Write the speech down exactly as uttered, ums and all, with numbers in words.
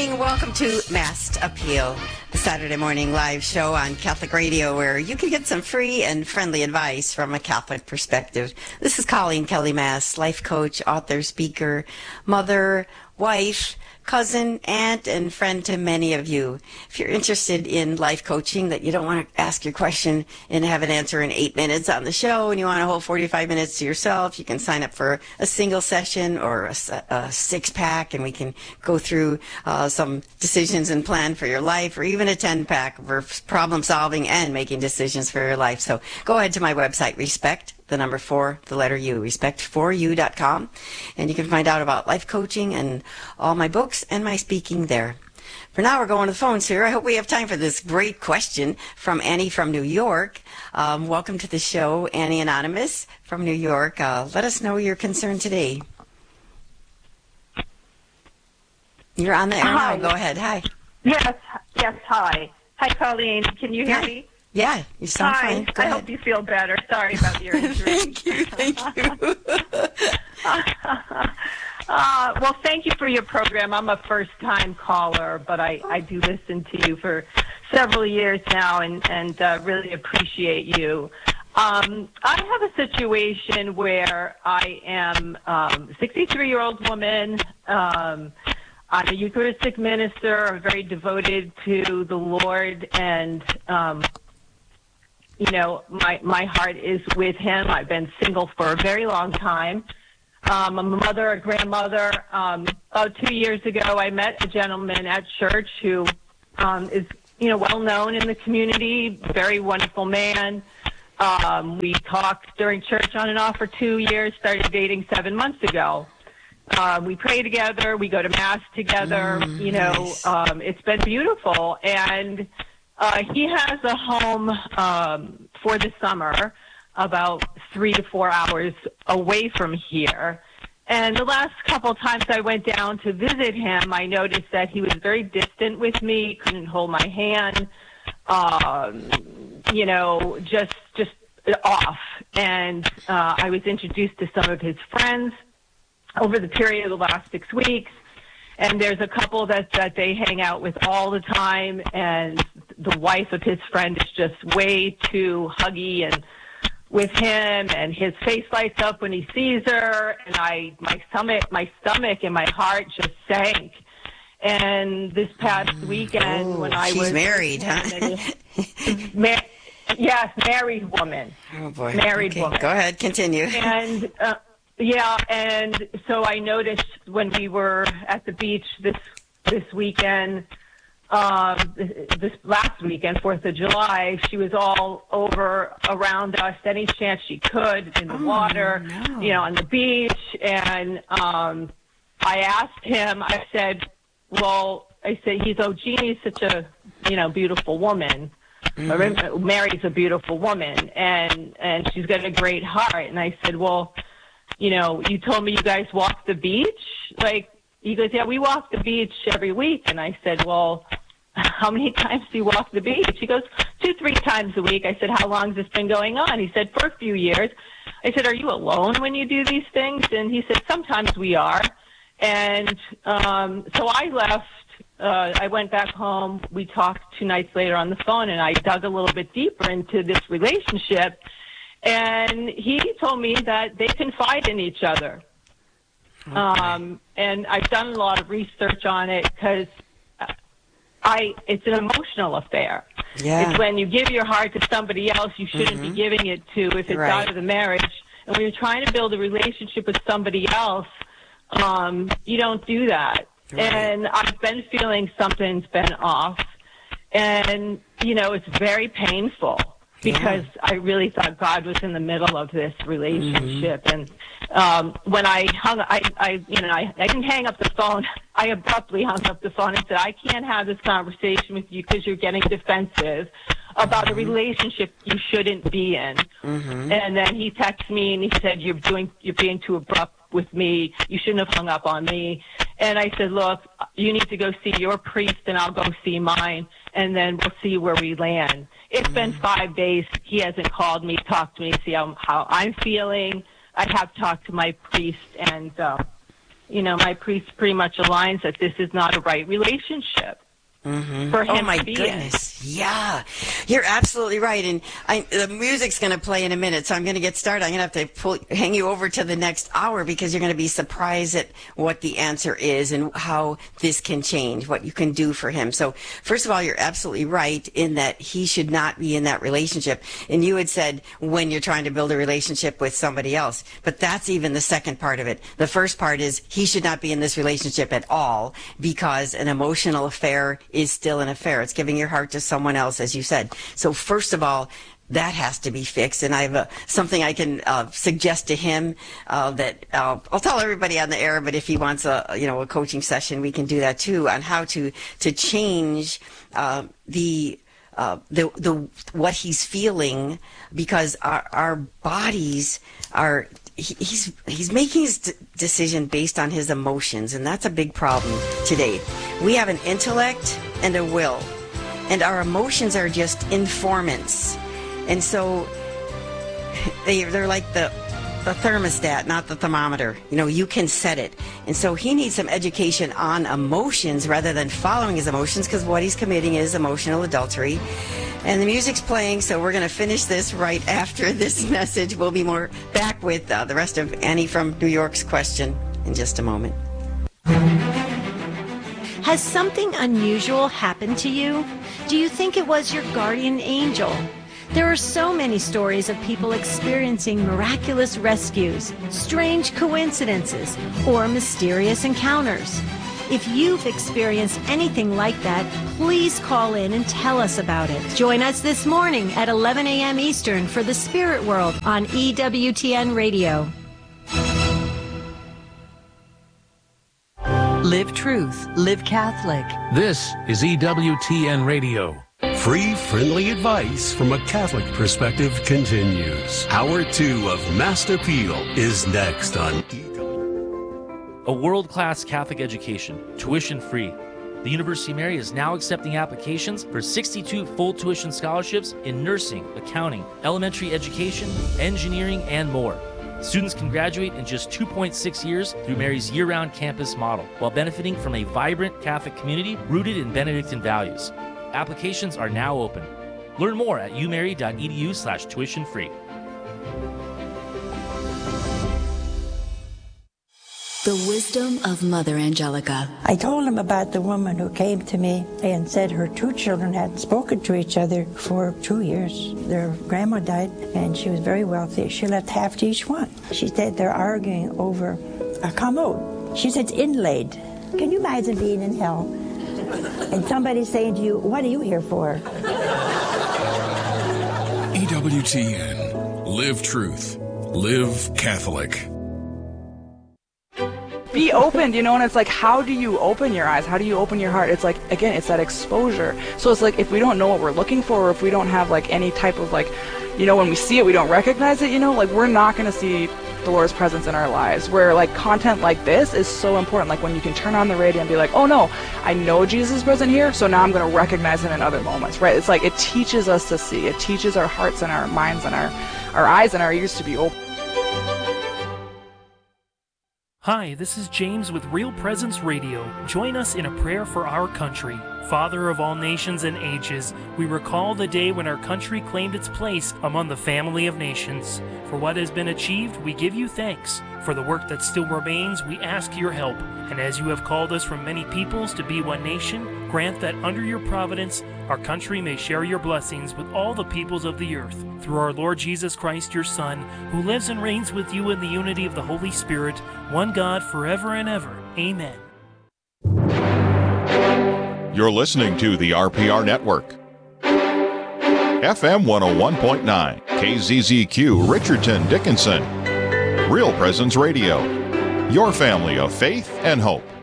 morning. Welcome to Mast Appeal, the Saturday morning live show on Catholic Radio where you can get some free and friendly advice from a Catholic perspective. This is Colleen Kelly Mast, life coach, author, speaker, mother, wife, cousin, aunt, and friend to many of you. If you're interested in life coaching, that you don't want to ask your question and have an answer in eight minutes on the show, and you want a whole forty-five minutes to yourself, you can sign up for a single session or a, a six-pack, and we can go through uh, some decisions and plan for your life, or even a ten-pack for problem-solving and making decisions for your life. So go ahead to my website, Respect, the number four, the letter U, respect for you dot com, and you can find out about life coaching and all my books and my speaking there. For now, we're going to the phones here. I hope we have time for this great question from Annie from New York. Um, welcome to the show, Annie Anonymous from New York. Uh, let us know your concern today. You're on the air Hi. now. Go ahead. Hi. Yes, yes, hi. Hi, Colleen. Can you hear Hi. me? Yeah, you sound Hi. fine. Go I ahead. hope you feel better. Sorry about your injury. Thank you. Thank you. uh, well, thank you for your program. I'm a first-time caller, but I, I do listen to you for several years now and, and uh, really appreciate you. Um, I have a situation where I am um, a sixty-three-year-old woman. Um, I'm a Eucharistic minister. I'm very devoted to the Lord, and um, you know, my my heart is with Him. I've been single for a very long time. Um, I'm a mother, a grandmother. Um, about two years ago, I met a gentleman at church who um, is, you know, well known in the community. Very wonderful man. Um, we talked during church on and off for two years. Started dating seven months ago. Uh, we pray together. We go to Mass together. Mm, you know, nice. um, it's been beautiful. And uh, he has a home um, for the summer about three to four hours away from here. And the last couple times I went down to visit him, I noticed that he was very distant with me, couldn't hold my hand, um, you know, just just off. And uh, I was introduced to some of his friends over the period of the last six weeks, and there's a couple that, that they hang out with all the time, and the wife of his friend is just way too huggy and with him, and his face lights up when he sees her, and I, my stomach, my stomach and my heart just sank. And this past weekend, Oh, when I she's was married, huh? ma- yes, married woman, Oh boy. married Okay, woman. go ahead. Continue. And uh, yeah, and so I noticed when we were at the beach this this weekend, um, this last weekend, Fourth of July, she was all over around us any chance she could in the Oh, water, no. you know, on the beach. And um, I asked him, I said, well, I said, he's, oh, Jeannie's such a, you know, beautiful woman. Mm-hmm. Mary's a beautiful woman, and, and she's got a great heart. And I said, well, you know, you told me you guys walk the beach? Like, he goes, yeah, we walk the beach every week. And I said, well, how many times do you walk the beach? He goes, two, three times a week. I said, how long has this been going on? He said, for a few years. I said, are you alone when you do these things? And he said, sometimes we are. And um, so I left. Uh, I went back home. We talked two nights later on the phone, and I dug a little bit deeper into this relationship. And he told me that they confide in each other. Okay. Um, and I've done a lot of research on it because I, it's an emotional affair. Yeah. It's when you give your heart to somebody else you shouldn't Mm-hmm. be giving it to if it's Right. out of the marriage. And when you're trying to build a relationship with somebody else, um, you don't do that. Right. And I've been feeling something's been off. And, you know, it's very painful. Because yeah. I really thought God was in the middle of this relationship. Mm-hmm. And um, when I hung, I, I, you know, I, I didn't hang up the phone. I abruptly hung up the phone and said, I can't have this conversation with you because you're getting defensive about mm-hmm. a relationship you shouldn't be in. Mm-hmm. And then he texted me and he said, you're doing, you're being too abrupt with me. You shouldn't have hung up on me. And I said, look, you need to go see your priest and I'll go see mine. And then we'll see where we land. It's mm-hmm. been five days. He hasn't called me, talked to me, see how, how I'm feeling. I have talked to my priest, and uh, you know, my priest pretty much aligns that this is not a right relationship. Mm-hmm. For him oh my to be goodness! In. Yeah, you're absolutely right. And I, the music's going to play in a minute, so I'm going to get started. I'm going to have to pull, hang you over to the next hour because you're going to be surprised at what the answer is and how this can change, what you can do for him. So first of all, you're absolutely right in that he should not be in that relationship. And you had said when you're trying to build a relationship with somebody else, but that's even the second part of it. The first part is he should not be in this relationship at all because an emotional affair is still an affair. It's giving your heart to someone else, as you said. So first of all, that has to be fixed. And I have a, something I can uh, suggest to him uh, that uh, I'll tell everybody on the air. But if he wants a you know a coaching session, we can do that too on how to to change uh, the. Uh, the the what he's feeling, because our our bodies are he, he's he's making his d- decision based on his emotions, and that's a big problem today. We have an intellect and a will, and our emotions are just informants, and so they they're like the the thermostat, not the thermometer. You know, you can set it. And so he needs some education on emotions rather than following his emotions, because what he's committing is emotional adultery. And the music's playing, so we're going to finish this right after this message. We'll be more back with uh, the rest of Annie from New York's question in just a moment. Has something unusual happened to you? Do you think it was your guardian angel? There are so many stories of people experiencing miraculous rescues, strange coincidences, or mysterious encounters. If you've experienced anything like that, please call in and tell us about it. Join us this morning at eleven a.m. Eastern for The Spirit World on E W T N Radio. Live Truth, Live Catholic. This is E W T N Radio. Free, friendly advice from a Catholic perspective continues. Hour two of Master Peel is next on E W. A world-class Catholic education, tuition-free. The University of Mary is now accepting applications for sixty-two full tuition scholarships in nursing, accounting, elementary education, engineering, and more. Students can graduate in just two point six years through Mary's year-round campus model, while benefiting from a vibrant Catholic community rooted in Benedictine values. Applications are now open. Learn more at umary.edu slash tuition free. The wisdom of Mother Angelica. I told him about the woman who came to me and said her two children hadn't spoken to each other for two years. Their grandma died, and she was very wealthy. She left half to each one. She said they're arguing over a commode. She said it's inlaid. Can you imagine being in hell and somebody saying to you, what are you here for? E W T N. Live truth. Live Catholic. Be opened, you know, and it's like, how do you open your eyes? How do you open your heart? It's like, again, it's that exposure. So it's like, if we don't know what we're looking for, or if we don't have like any type of like, you know, when we see it, we don't recognize it, you know, like we're not going to see the Lord's presence in our lives, where like content like this is so important. Like when you can turn on the radio and be like, oh no, I know Jesus is present here, so now I'm going to recognize him in other moments, right? It's like, it teaches us to see. It teaches our hearts and our minds and our, our eyes and our ears to be open. Hi, this is James with Real Presence Radio. Join us in a prayer for our country. Father of all nations and ages, we recall the day when our country claimed its place among the family of nations. For what has been achieved, we give you thanks. For the work that still remains, we ask your help. And as you have called us from many peoples to be one nation, grant that under your providence, our country may share your blessings with all the peoples of the earth. Through our Lord Jesus Christ, your Son, who lives and reigns with you in the unity of the Holy Spirit, one God forever and ever. Amen. You're listening to the R P R Network. F M one oh one point nine, K Z Z Q, Richardson, Dickinson. Real Presence Radio. Your family of faith and hope.